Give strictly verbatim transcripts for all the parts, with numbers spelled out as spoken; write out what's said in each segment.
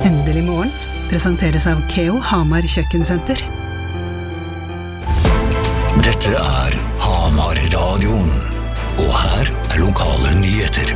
Endelig morgen presenteres av Keo Hamar Kjøkkensenter. Dette er Hamar-radioen, og her er lokale nyheter.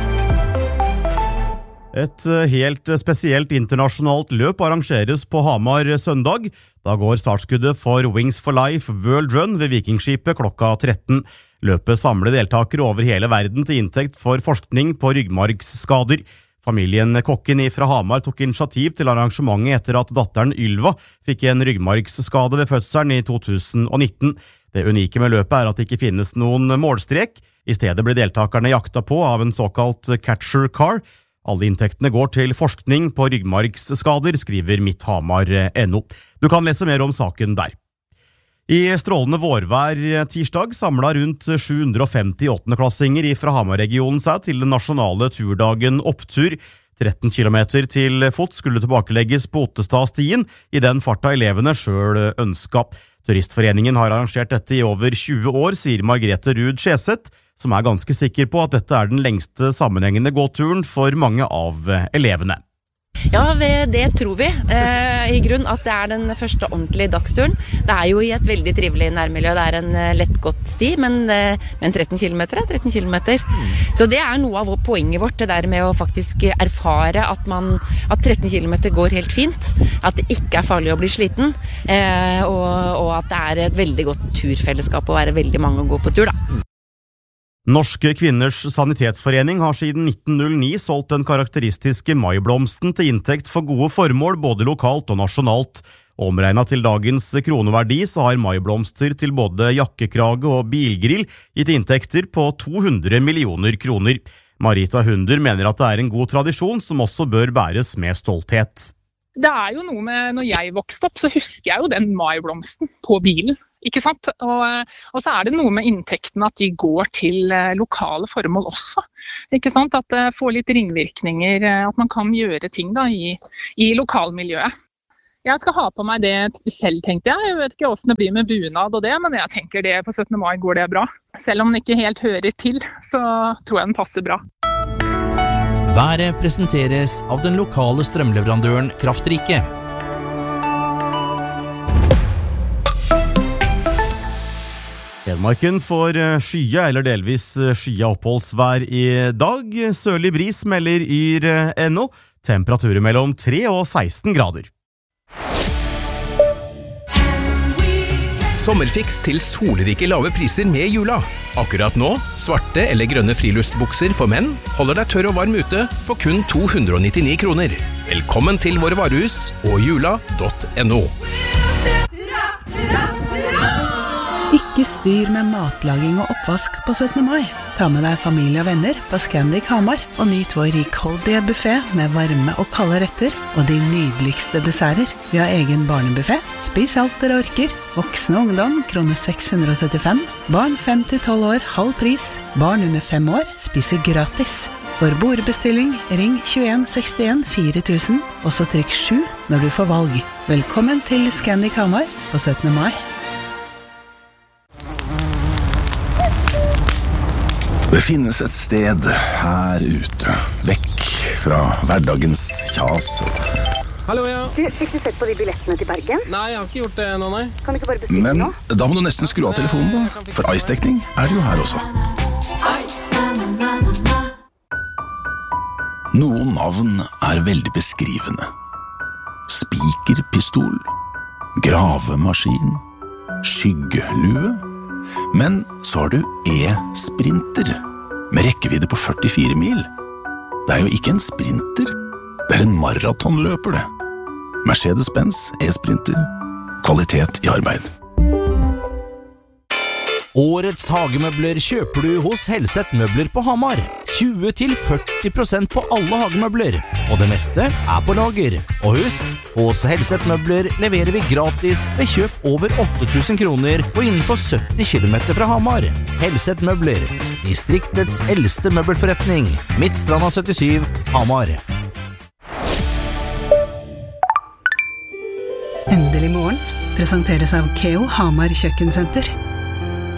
Et helt spesielt internasjonalt løp arrangeres på Hamar søndag. Da går startskuddet for Wings for Life World Run ved Vikingskipet klokka tretten. Løpet samler deltakere over hele verden til inntekt for forskning på ryggmargsskader. Familien Kokken fra Hamar tok initiativ til arrangementet etter at datteren Ylva fikk en ryggmargsskade ved fødselen i to tusen nitten. Det unike med løpet er at det ikke finnes noen målstrek. I stedet ble deltakerne jakta på av en såkalt catcher car. Alle inntektene går til forskning på ryggmargsskader, skriver Mitt Hamar punktum no. Du kan lese mer om saken der. I strålende vårvær tirsdag samlet rundt sju hundre og femti åttendeklassinger fra Hamar-regionen seg til den nasjonale turdagen Opptur. tretten kilometer til fot skulle tilbakelegges på Ottestadstien i den farta elevene selv ønska. Turistforeningen har arrangert dette i over tjue år, sier Margrethe Ruud Skjeseth, som er ganske sikker på at dette er den lengste sammenhengende gåturen for mange av elevene. Ja, det tror vi. Eh, I grunn at det er den første ordentlige dagsturen. Det er jo i et veldig trivelig nærmiljø. Det er en lett gått sti, men, men tretten kilometer er tretten kilometer. Mm. Så det er noe av poenget vårt, det der med å faktisk erfare at, man, at tretten kilometer går helt fint, at det ikke er farlig å bli sliten, eh, og, og at det er et veldig godt turfellesskap å være veldig mange å gå på tur, da. Norske Kvinners Sanitetsforening har siden nitten null ni solgt den karakteristiske maiblomsten til inntekt for gode formål både lokalt og nasjonalt. Omregnet til dagens kroneverdi så har maiblomster til både jakkekrage og bilgrill gitt inntekter på to hundre millioner kroner. Marita Hunder mener at det er en god tradisjon som også bør bæres med stolthet. Det er jo noe med, når jeg vokste opp, så husker jeg jo den maiblomsten på bilen. Ikke sant? Og, og så er det noe med inntektene at de går til lokale formål også. Ikke sant? At det får litt ringvirkninger, at man kan gjøre ting da, i, i lokalmiljøet. Jeg skal ha på meg det selv, tenkte jeg. Jeg vet ikke hvordan det blir med bunad og det, men jeg tenker det på syttende mai går det bra. Selv om den ikke helt hører til, så tror jeg den passer bra. Været presenteres av den lokale strømleverandøren Kraftrike. Hedmarken får skya eller delvis skya oppholdsvær i dag. Sørlig bris melder yr punktum no. Temperaturer mellom tre og seksten grader. Sommerfiks til solrike lave priser med jula. Akkurat nå, svarte eller grønne friluftsbukser for menn holder deg tørr og varm ute for kun to hundre og nittini kroner. Velkommen til våre varehus og jula punktum no. Ikke styr med matlaging og oppvask på syttende mai. Ta med deg familie og venner på Scandic Hamar og nyt vår rikholdige buffet med varme og kalde retter og de nydeligste desserter. Vi har egen barnebuffet. Spis alt dere orker. Voksne og ungdom, kroner seks hundre og syttifem. Barn fem til tolv år, halv pris. Barn under fem år spiser gratis. For bordbestilling, ring tjueen sekstien fire tusen, og så trykk sju når du får valg. Velkommen til Scandic Hamar på syttende mai. Det finnes et sted her ute, vekk fra hverdagens kjas. Hallo, ja. Du, fikk du sett på de billettene til Bergen? Nei, jeg har ikke gjort det nå, nei. Kan du ikke bare bestille Men, nå? Men da må du nesten skru av telefonen da, for ice-dekning er det jo her også. Noen navn er veldig beskrivende. Spikerpistol, gravemaskin, skyggelue. Men så har du e-sprinter, med rekkevidde på førtifire mil. Det er jo ikke en sprinter, det er en maratonløper det. Mercedes-Benz e-sprinter, kvalitet i arbeid. Årets hagemøbler kjøper du hos Helseth Møbler på Hamar. tjue til førti prosent på alle hagemøbler, og det meste er på lager. Og husk, hos Helseth Møbler leverer vi gratis ved kjøp over åtte tusen kroner og innenfor sytti kilometer fra Hamar. Helseth Møbler, distriktets eldste møbelforretning. Midtstranda syttisju, Hamar. Endelig morgen presenteres av Keo Hamar Kjøkkensenter.